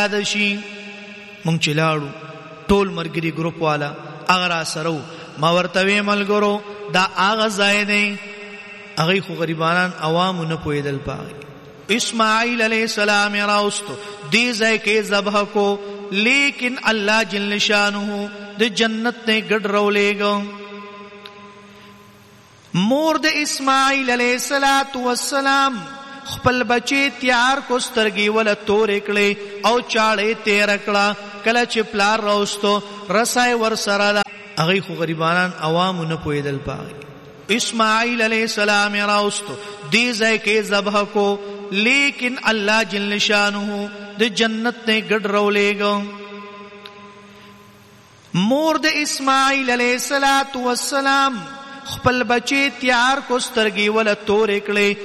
یاد شي. مونږ چې لاړو ټول مرګري ګروپ والا هغه را سره ما ورته وی ملګرو دا هغه ځای دی. هغه خو غریبانان عوام نه پوهېدل پاغي. اسماعیل علیہ السلام راوستو دی ځای کې ذبح کو، لیکن الله جل شانه د جنت نه ګډ رولېګو. مور د اسماعیل علیہ السلام خپل بچی تیار کو، سترګي ول تور کړي او چاړې تیر کړه. کله چې پلار راوستو رسای ور سره دا هغه خو غریبانان عوام نه پوهېدل پاغي. اسماعیل علیہ السلام راوستو دی ځای کې ذبح کو، لیکن الله جل شانه د جنت نه ګډ رولېګو. مور د اسماعیل علیہ السلام خپل بچی تیار کو، سترګي ول تور کړي